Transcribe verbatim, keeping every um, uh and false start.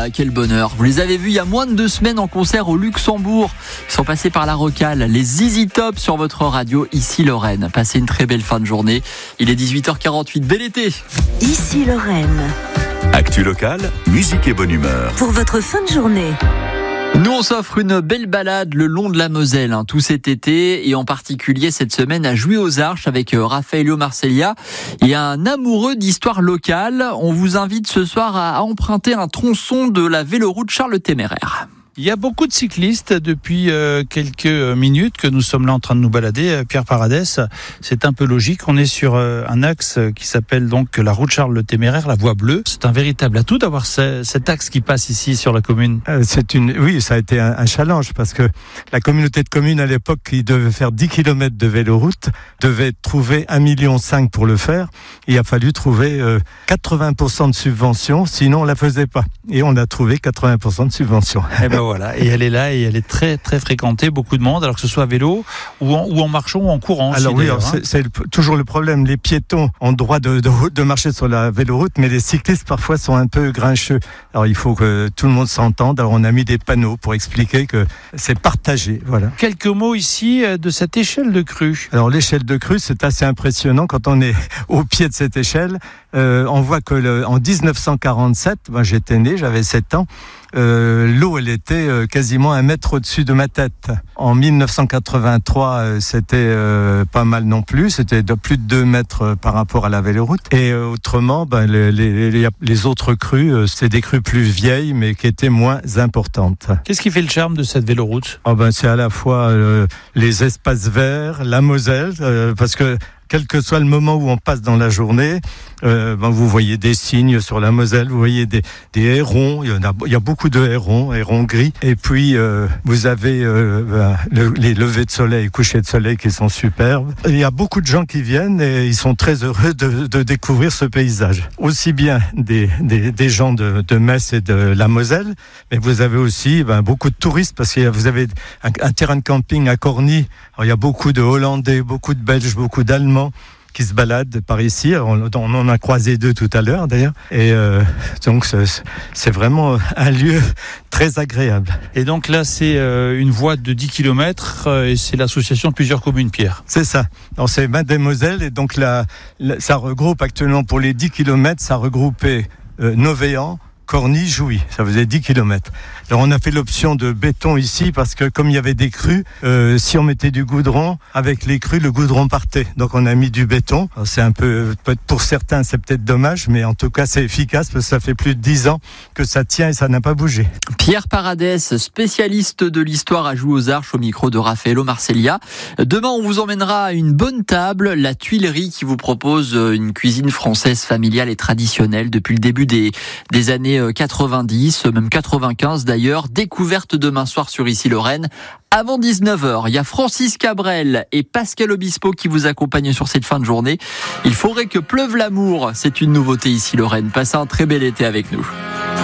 là, quel bonheur. Vous les avez vus il y a moins de deux semaines en concert au Luxembourg. Ils sont passés par la Rocale, les Z Z Top sur votre radio, ici Lorraine. Passez une très belle fin de journée. Il est dix-huit heures quarante-huit, bel été. Ici Lorraine. Actu locale, musique et bonne humeur. Pour votre fin de journée. Nous, on s'offre une belle balade le long de la Moselle, hein, tout cet été, et en particulier cette semaine à Jouy-aux-Arches avec euh, Raffaello Marcellia et un amoureux d'histoire locale. On vous invite ce soir à, à emprunter un tronçon de la véloroute Charles le Téméraire. Il y a beaucoup de cyclistes depuis euh, quelques minutes que nous sommes là en train de nous balader. Euh, Pierre Paradès, c'est un peu logique. On est sur euh, un axe qui s'appelle donc la route Charles le Téméraire, la voie bleue. C'est un véritable atout d'avoir ce, cet axe qui passe ici sur la commune. Euh, c'est une, oui, ça a été un, un challenge parce que la communauté de communes à l'époque qui devait faire dix kilomètres de véloroute devait trouver un million cinq pour le faire. Il a fallu trouver euh, quatre-vingts pour cent de subvention, sinon on la faisait pas. Et on a trouvé quatre-vingts pour cent de subvention. Eh ben voilà, et elle est là et elle est très très fréquentée, beaucoup de monde, alors que ce soit à vélo ou en, ou en marchant ou en courant. Alors oui, alors hein. c'est, c'est le, toujours le problème. Les piétons ont le droit de, de, de marcher sur la véloroute, mais les cyclistes parfois sont un peu grincheux. Alors il faut que tout le monde s'entende. Alors on a mis des panneaux pour expliquer que c'est partagé. Voilà. Quelques mots ici de cette échelle de crue. Alors l'échelle de crue, c'est assez impressionnant quand on est au pied de cette échelle. Euh, on voit que le, en dix-neuf cent quarante-sept, ben, j'étais né, j'avais sept ans. Euh, l'eau, elle était euh, quasiment un mètre au-dessus de ma tête. En dix-neuf cent quatre-vingt-trois, euh, c'était euh, pas mal non plus. C'était de plus de deux mètres euh, par rapport à la véloroute. Et euh, autrement, ben, les, les, les, les autres crues, euh, c'est des crues plus vieilles, mais qui étaient moins importantes. Qu'est-ce qui fait le charme de cette véloroute ? Oh, ben, c'est à la fois euh, les espaces verts, la Moselle, euh, parce que quel que soit le moment où on passe dans la journée, euh, ben vous voyez des cygnes sur la Moselle, vous voyez des, des hérons, il y, en a, il y a beaucoup de hérons, hérons gris. Et puis, euh, vous avez euh, ben, le, les levées de soleil, couchers de soleil qui sont superbes. Il y a beaucoup de gens qui viennent et ils sont très heureux de, de découvrir ce paysage. Aussi bien des, des, des gens de, de Metz et de la Moselle, mais vous avez aussi ben, beaucoup de touristes parce que vous avez un, un terrain de camping à Corny. Alors, il y a beaucoup de Hollandais, beaucoup de Belges, beaucoup d'Allemands qui se baladent par ici. On, on en a croisé deux tout à l'heure d'ailleurs. Et euh, donc c'est, c'est vraiment un lieu très agréable. Et donc là c'est euh, une voie de dix kilomètres euh, et c'est l'association de plusieurs communes, Pierre. C'est ça. Alors, c'est Bain des Moselles et donc là, là, ça regroupe actuellement pour les dix kilomètres, ça regroupait euh, Novéan, Corny, Jouy, ça faisait dix kilomètres. Alors on a fait l'option de béton ici parce que comme il y avait des crues, euh, si on mettait du goudron, avec les crues, le goudron partait. Donc on a mis du béton. Alors, c'est un peu, pour certains c'est peut-être dommage, mais en tout cas c'est efficace parce que ça fait plus de dix ans que ça tient et ça n'a pas bougé. Pierre Paradès, spécialiste de l'histoire à Jouy-aux-Arches au micro de Raffaello Marcellia. Demain on vous emmènera à une bonne table, la Tuilerie qui vous propose une cuisine française familiale et traditionnelle depuis le début des, des années quatre-vingt-dix, même quatre-vingt-quinze d'ailleurs. Découverte demain soir sur Ici Lorraine. Avant dix-neuf heures, il y a Francis Cabrel et Pascal Obispo qui vous accompagnent sur cette fin de journée. Il faudrait que pleuve l'amour. C'est une nouveauté Ici Lorraine. Passez un très bel été avec nous.